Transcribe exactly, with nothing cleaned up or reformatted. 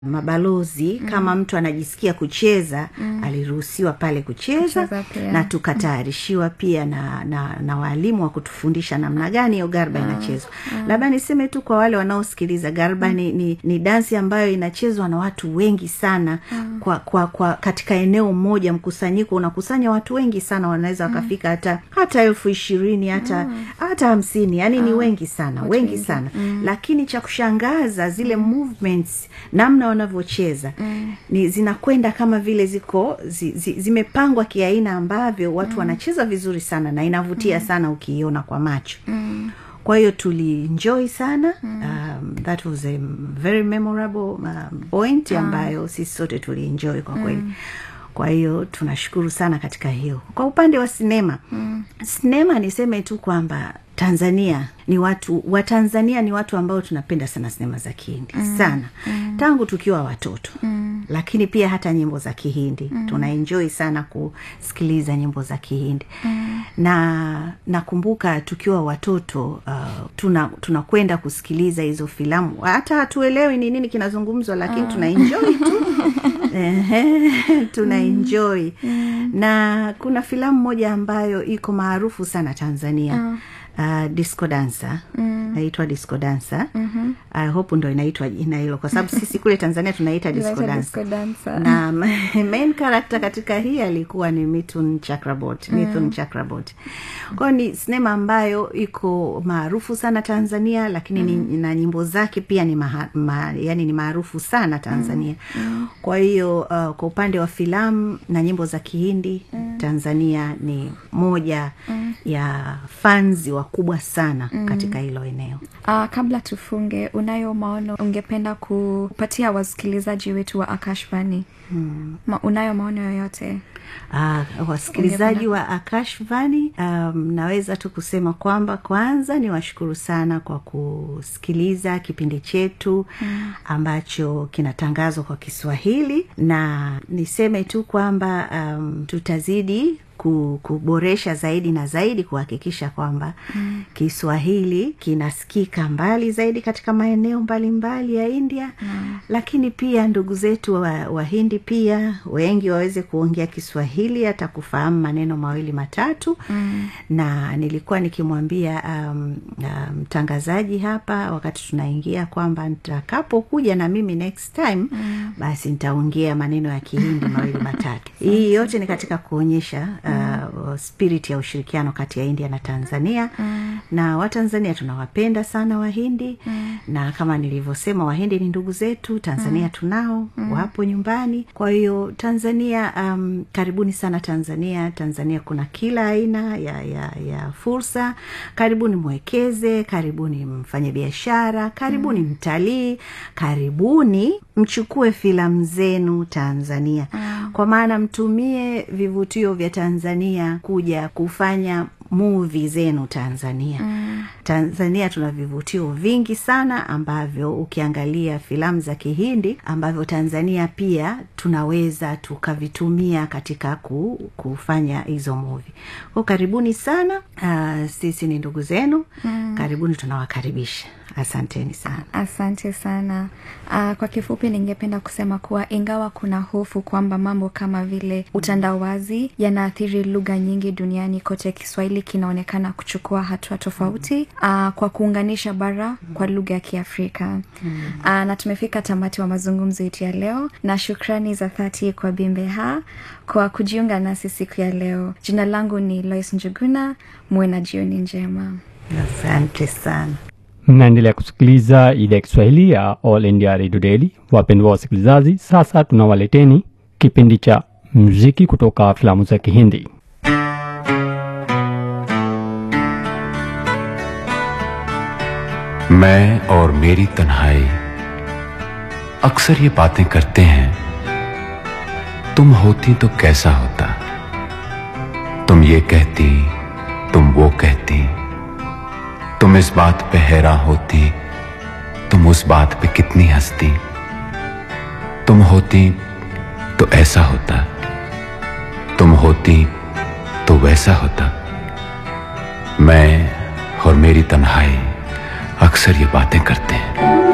mabalozi mm. kama mtu anajisikia kucheza mm. aliruhusiwa pale kucheza, kucheza na tukatayarishiwa pia na na, na walimu wa kutufundisha namna gani hiyo garba mm. inachezwa. Mm. Labda niseme tu kwa wale wanaosikiliza, garba mm. ni, ni ni dansi ambayo inachezwa na watu wengi sana mm. kwa kwa kwa katika eneo moja, mkusanyiko unakusanya watu wengi sana, wanaweza wakafika mm. hata hata elfu ishirini hata mm. hata hamsini, yani mm. ni wengi sana, watu wengi sana mm. lakini cha kushangaza zile mm. movements namna wanavyocheza mm. ni zinakwenda kama vile ziko zi, zi, zimepangwa kiaina ambavyo watu mm. wanacheza vizuri sana na inavutia mm. sana ukiiona kwa macho. Mm. Kwa hiyo tulienjoy sana. Mm. Um, that was a very memorable um, point ambayo sisi sote tulienjoy kwa kweli. Mm. Kwa hiyo tunashukuru sana katika hiyo. Kwa upande wa sinema, mm. sinema niseme tu kwamba Tanzania ni watu wa Tanzania ni watu ambao tunapenda sana sinema za Kihindi mm. sana mm. tangu tukiwa watoto mm. lakini pia hata nyimbo za Kihindi mm. tunaenjoy sana kusikiliza nyimbo za Kihindi mm. na nakumbuka tukiwa watoto uh, tuna tunakwenda kusikiliza hizo filamu, hata hatuelewi ni nini kinazungumzwa, lakini uh. tunaenjoy tu tunaenjoy mm. na kuna filamu moja ambayo iko maarufu sana Tanzania uh. Uh, Disco Dancer mm. naitwa Disco Dancer. Mm-hmm. I hope ndo inaitwa jina hilo kwa sababu sisi kule Tanzania tunaita Disco Dancer. Dancer. Na main character katika hii alikuwa ni Mithun Chakraborty. Mm. Mithun Chakraborty. Kwa ni sinema ambayo iko maarufu sana Tanzania, lakini mm. ni, na nyimbo zake pia ni maha, ma, yani ni maarufu sana Tanzania. Mm. Kwa hiyo uh, kwa upande wa filamu na nyimbo za Kihindi mm. Tanzania ni moja mm. ya fans wakubwa sana mm. katika hilo eneo. Uh, kabla tufunge, unayo maono ungependa kupatia wasikilizaji wetu wa Akashvani? Hmm. Ma, unayo maono yoyote? Uh, wasikilizaji wa Akashvani, um, naweza tu kusema kwamba kwanza ni washukuru sana kwa kusikiliza kipindi chetu hmm. ambacho kinatangazwa kwa Kiswahili, na niseme tu kwamba um, tutazidi kuboresha zaidi na zaidi kuhakikisha kwamba mm. Kiswahili kinasikika mbali zaidi katika maeneo mbalimbali ya India. Mm. Lakini pia ndugu zetu wa, wa Hindi pia wengi waweze kuongea Kiswahili, hata kufahamu maneno mawili matatu. Mm. Na nilikuwa nikimwambia mtangazaji um, um, hapa wakati tunaingia kwamba nitakapokuja na mimi next time mm. basi nitaongea maneno ya Kihindi mawili matatu. Hii yote ni katika kuonyesha Uh, spirit ya ushirikiano kati ya India na Tanzania. Mm. Na Watanzania tunawapenda sana Wahindi. Mm. na kama nilivyosema Wahindi ni ndugu zetu, Tanzania mm. tunao mm. wapo nyumbani. Kwa hiyo Tanzania, um, karibuni sana Tanzania. Tanzania kuna kila aina ya ya ya fursa. Karibuni mwekeze, karibuni mfanye biashara, karibuni mm. mtalii, karibuni mchukue filamu zenu Tanzania. Mm. Kwa maana mtumie vivutio vya Tanzania kuja kufanya movie zenu Tanzania. Mm. Tanzania tuna vivutio vingi sana ambavyo ukiangalia filamu za Kihindi ambavyo Tanzania pia tunaweza tukavitumia katika ku, kufanya hizo movie. Kwa karibuni sana, uh, sisi ni ndugu zenu. Mm. Karibuni, tunawakaribisha. Asanteni sana. Asante sana. Uh, kwa kifupi ningependa kusema kuwa ingawa kuna hofu kwamba mambo kama vile utandawazi yanaathiri lugha nyingi duniani kote, Kiswahili kinaonekana kuchukua hatua tofauti uh, kwa kuunganisha bara kwa lugha ya Kiafrika. Uh, na tumefika tamati wa mazungumzo yetu ya leo, na shukrani za dhati kwa Bimbeha kwa kujiunga nasi siku ya leo. Jina langu ni Lois Njuguna. Muwe na jioni njema. Asante sana. Mnaendelea kusikiliza idhaa ya Kiswahili ya All India Radio Daily. Wapendwa wasikilizaji, sasa tunawaleteni kipindi cha muziki kutoka filamu za Kihindi. मैं और मेरी तन्हाई अक्सर ये बातें करते हैं, तुम होती तो कैसा होता, तुम ये कहती, तुम वो कहती, तुम इस बात पे हैरान होती, तुम उस बात पे कितनी हंसती, तुम होती तो ऐसा होता, तुम होती तो वैसा होता। मैं और मेरी तन्हाई अक्सर ये बातें करते हैं।